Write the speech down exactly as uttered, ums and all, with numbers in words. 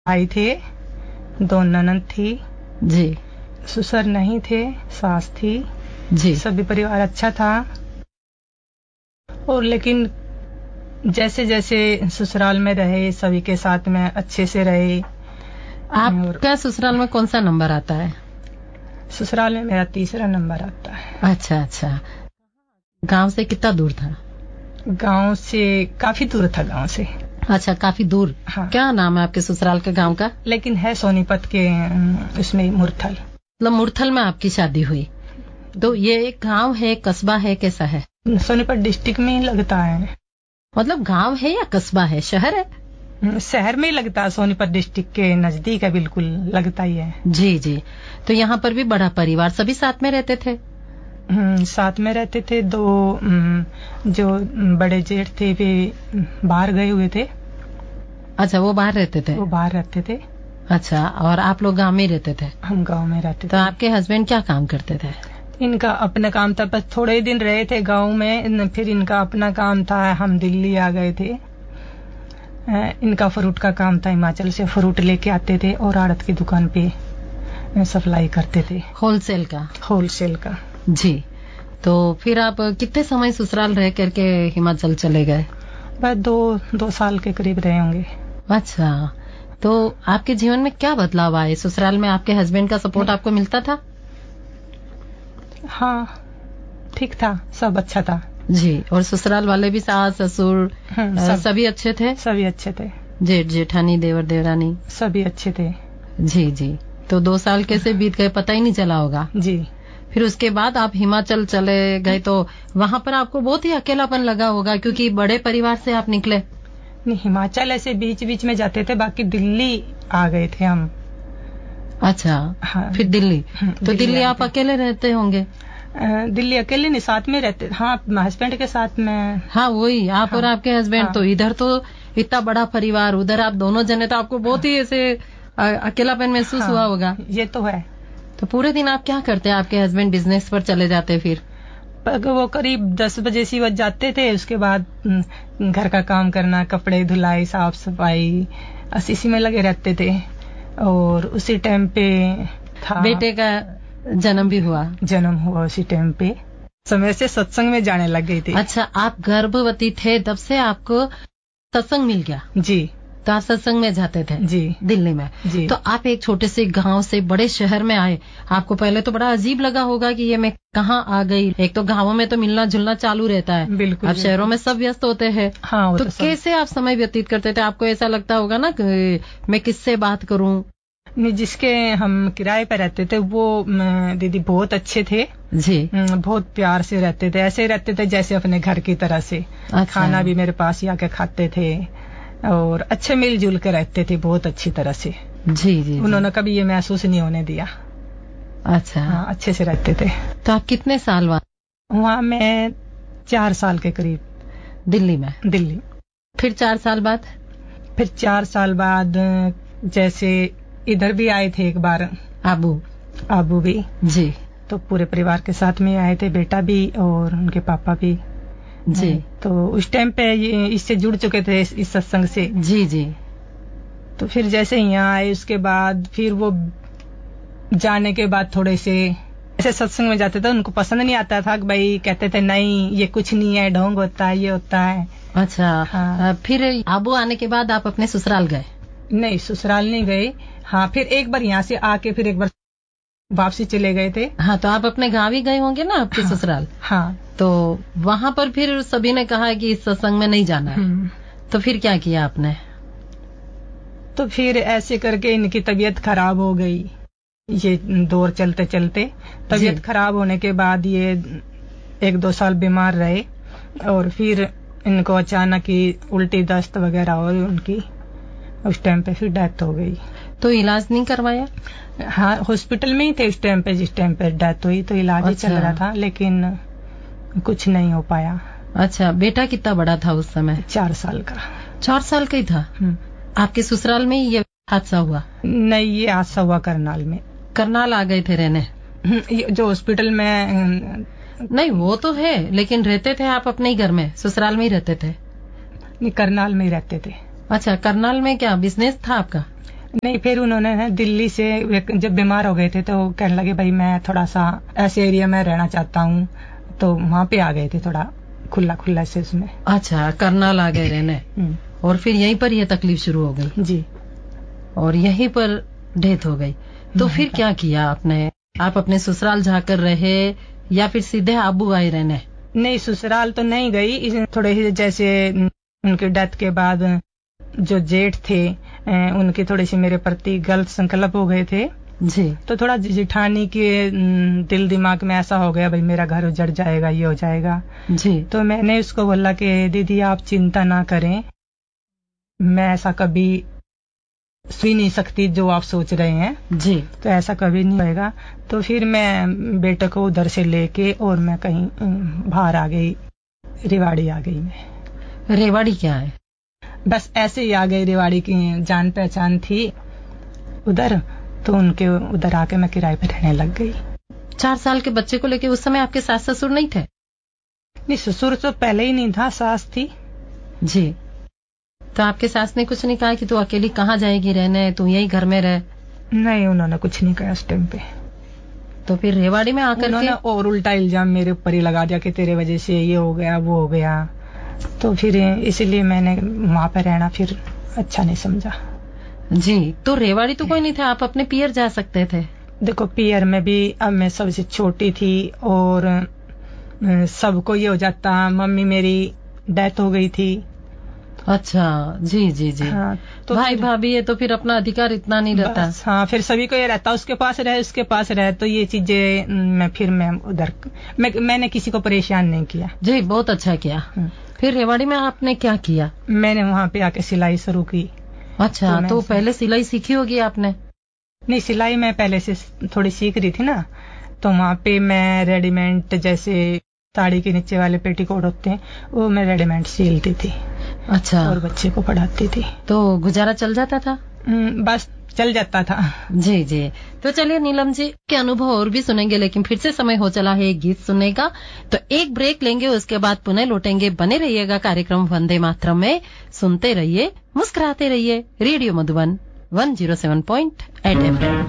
भाई थे, दो ननद थी जी, ससुर नहीं थे, सास थी जी। सभी परिवार अच्छा था। और लेकिन जैसे जैसे ससुराल में रहे सभी के साथ में अच्छे से रहे। आपका ससुराल में कौन सा नंबर आता है? ससुराल में मेरा तीसरा नंबर आता है। अच्छा अच्छा। गांव से कितना दूर था? गांव से काफी दूर था गांव से। अच्छा, काफी दूर। हाँ। क्या नाम है आपके ससुराल के गांव का? लेकिन है सोनीपत के उसमें मुरथल। मतलब मुरथल में आपकी शादी हुई। तो ये एक गांव है, कस्बा है, कैसा है? सोनीपत डिस्ट्रिक्ट में ही लगता है। मतलब गांव है या कस्बा है, शहर है? शहर में ही लगता है, सोनीपत डिस्ट्रिक्ट के नजदीक है, बिल्कुल लगता ही है। जी जी। तो यहाँ पर भी बड़ा परिवार, सभी साथ में रहते थे? साथ में रहते थे। दो जो बड़े जेठ थे वे बाहर गए हुए थे। अच्छा, वो बाहर रहते थे? वो बाहर रहते थे। अच्छा, और आप लोग गांव में रहते थे? हम गांव में रहते तो थे। आपके हस्बैंड क्या काम करते थे? इनका अपना काम था, बस थोड़े ही दिन रहे थे गांव में, फिर इनका अपना काम था। हम दिल्ली आ गए थे। इनका फ्रूट का काम था, हिमाचल से फ्रूट लेके आते थे और आड़त की दुकान पे सप्लाई करते थे। होलसेल का? होलसेल का। जी। तो फिर आप कितने समय ससुराल रह करके हिमाचल चले गए? बस दो दो साल के करीब रहे होंगे। अच्छा, तो आपके जीवन में क्या बदलाव आए? ससुराल में आपके हस्बैंड का सपोर्ट आपको मिलता था? हाँ, ठीक था, सब अच्छा था। जी। और ससुराल वाले भी, सास ससुर सब, सभी अच्छे थे? सभी अच्छे थे। जेठ जेठानी देवर देवरानी सभी अच्छे थे। जी जी। तो दो साल कैसे बीत गए, पता ही नहीं चला होगा। जी। फिर उसके बाद आप हिमाचल चले गए, तो वहां पर आपको बहुत ही अकेलापन लगा होगा, क्योंकि बड़े परिवार से आप निकले। नहीं, हिमाचल ऐसे बीच बीच में जाते थे, बाकी दिल्ली आ गए थे हम। अच्छा। हाँ, फिर दिल्ली। तो दिल्ली, दिल्ली आप अकेले रहते होंगे? दिल्ली अकेले नहीं, साथ में रहते। हाँ, हस्बैंड के साथ में। हाँ, वही आप। हाँ, और आपके हस्बैंड। हाँ। तो इधर तो इतना बड़ा परिवार, उधर आप दोनों जने, तो आपको बहुत ही ऐसे अकेलापन महसूस हुआ होगा। ये तो है। तो पूरे दिन आप क्या करते हैं? आपके हस्बैंड बिजनेस पर चले जाते, फिर वो करीब दस बजे सी बज जाते थे। उसके बाद घर का काम करना, कपड़े धुलाई, साफ सफाई, इसी में लगे रहते थे। और उसी टाइम पे था बेटे का जन्म भी हुआ। जन्म हुआ उसी टाइम पे। समय से सत्संग में जाने लग गई थी। अच्छा, आप गर्भवती थे तब से आपको सत्संग मिल गया? जी। तो आप सत्संग में जाते थे? जी। दिल्ली में? जी। तो आप एक छोटे से गांव से बड़े शहर में आए, आपको पहले तो बड़ा अजीब लगा होगा कि ये मैं कहाँ आ गई। एक तो गांवों में तो मिलना जुलना चालू रहता है, बिल्कुल। अब शहरों में सब व्यस्त होते हैं। हाँ, तो, तो कैसे आप समय व्यतीत करते थे? आपको ऐसा लगता होगा ना कि मैं किससे बात करूं? जिसके हम किराए पर रहते थे वो दीदी बहुत अच्छे थे जी। बहुत प्यार से रहते थे, ऐसे रहते थे जैसे अपने घर की तरह से। अच्छा। खाना भी मेरे पास ही आके खाते थे और अच्छे मिलजुल के रहते थे, बहुत अच्छी तरह से। जी जी। उन्होंने जी। कभी ये महसूस नहीं होने दिया। अच्छा। हाँ, अच्छे से रहते थे। तो आप कितने साल वहाँ? वहाँ मैं चार साल के करीब। दिल्ली में? दिल्ली। फिर चार साल बाद? फिर चार साल बाद जैसे इधर भी आए थे एक बार। आबू? आबू भी। जी। तो पूरे परिवार के साथ में आए थे, बेटा भी और उनके पापा भी। जी। तो उस टाइम पे ये इससे जुड़ चुके थे, इस सत्संग से। जी जी। तो फिर जैसे यहाँ आए उसके बाद फिर वो जाने के बाद थोड़े से ऐसे सत्संग में जाते थे, उनको पसंद नहीं आता था कि भाई, कहते थे नहीं ये कुछ नहीं है, ढोंग होता है, ये होता है। अच्छा। हाँ। फिर आबू आने के बाद आप अपने ससुराल गए? नहीं, ससुराल नहीं गए। हाँ, फिर एक बार यहाँ से आके फिर एक बार वापसी चले गए थे। हाँ, तो आप अपने गाँव ही गए होंगे ना, आपके हाँ, ससुराल? हाँ। तो वहाँ पर फिर सभी ने कहा कि इस सत्संग में नहीं जाना है, तो फिर क्या किया आपने? तो फिर ऐसे करके इनकी तबीयत खराब हो गई। ये दौर चलते चलते तबीयत खराब होने के बाद ये एक दो साल बीमार रहे और फिर इनको अचानक ही उल्टी दस्त वगैरह हुई उनकी। उस टाइम पे फिर डेथ हो गई। तो इलाज नहीं करवाया? हाँ, हॉस्पिटल में ही थे उस टाइम पे, जिस टाइम पे डेथ हुई। तो इलाज ही चल रहा था, लेकिन कुछ नहीं हो पाया। अच्छा। बेटा कितना बड़ा था उस समय? चार साल का। चार साल का ही था? आपके ससुराल में ये हादसा हुआ? नहीं, ये हादसा हुआ करनाल में। करनाल आ गए थे रहने? जो हॉस्पिटल में नहीं, वो तो है, लेकिन रहते थे आप अपने ही घर में, ससुराल में ही रहते थे? नहीं, करनाल में ही रहते थे। अच्छा, करनाल में क्या बिजनेस था आपका? नहीं, फिर उन्होंने ना दिल्ली से जब बीमार हो गए थे तो कहने लगे भाई मैं थोड़ा सा ऐसे एरिया में रहना चाहता हूँ, तो वहाँ पे आ गए थे थोड़ा खुला खुला से उसमें। अच्छा, करनाल आ गए रहने। और फिर यहीं पर यह तकलीफ शुरू हो गई जी, और यहीं पर डेथ हो गई। तो फिर क्या किया आपने? आप अपने ससुराल जाकर रहे या फिर सीधे आबू आए रहने? नहीं, ससुराल तो नहीं गई। थोड़े ही जैसे उनकी डेथ के बाद जो जेठ थे उनके थोड़े से मेरे प्रति गलत संकल्प हो गए थे जी। तो थोड़ा जिठानी के दिल दिमाग में ऐसा हो गया भाई मेरा घर उजड़ जाएगा, ये हो जाएगा जी। तो मैंने उसको बोला कि दीदी आप चिंता ना करें, मैं ऐसा कभी सुन नहीं सकती जो आप सोच रहे हैं जी, तो ऐसा कभी नहीं होएगा। तो फिर मैं बेटे को उधर से लेके और मैं कहीं बाहर आ गई, रेवाड़ी आ गई। मैं रेवाड़ी क्या है? बस ऐसे ही आ गई, रेवाड़ी की जान पहचान थी उधर, तो उनके उधर आके मैं किराए पे रहने लग गई। चार साल के बच्चे को लेके उस समय आपके सास ससुर नहीं थे? नहीं, ससुर तो पहले ही नहीं था, सास थी जी। तो आपके सास ने कुछ नहीं कहा कि तू अकेली कहाँ जाएगी रहने, तू यही घर में रह? नहीं, उन्होंने कुछ नहीं कहा उस टाइम पे। तो फिर रेवाड़ी में आकर उन्होंने और उल्टा इल्जाम मेरे ऊपर ही लगा दिया कि तेरे वजह से ये हो गया वो हो गया, तो फिर इसलिए मैंने वहां पे रहना फिर अच्छा नहीं समझा। जी। तो रेवाड़ी तो कोई नहीं था, आप अपने पियर जा सकते थे। देखो पियर में भी अब मैं सबसे छोटी थी और सबको ये हो जाता, मम्मी मेरी डेथ हो गई थी। अच्छा, जी जी जी। हाँ, तो भाई भाभी है तो फिर अपना अधिकार इतना नहीं रहता। हाँ, फिर सभी को ये रहता उसके पास रहे उसके पास रहे, तो ये चीजें मैं फिर मैं उधर मैं, मैंने किसी को परेशान नहीं किया। जी, बहुत अच्छा किया। फिर रेवाड़ी में आपने क्या किया? मैंने वहाँ पे आके सिलाई शुरू की। अच्छा, तो, तो पहले सिलाई सीखी होगी आपने? नहीं, सिलाई मैं पहले से थोड़ी सीख रही थी ना, तो वहाँ पे मैं रेडीमेड जैसे साड़ी के नीचे वाले पेटीकोट होते हैं वो मैं रेडीमेड सिलती थी। अच्छा। और बच्चे को पढ़ाती थी। तो गुजारा चल जाता था? बस चल जाता था। जी जी। तो चलिए नीलम जी के अनुभव और भी सुनेंगे, लेकिन फिर से समय हो चला है एक गीत सुनने का, तो एक ब्रेक लेंगे, उसके बाद पुनः लौटेंगे। बने रहिएगा कार्यक्रम वंदे मातरम में, सुनते रहिए, मुस्कुराते रहिए। Radio Madhuban one zero seven point eight F M.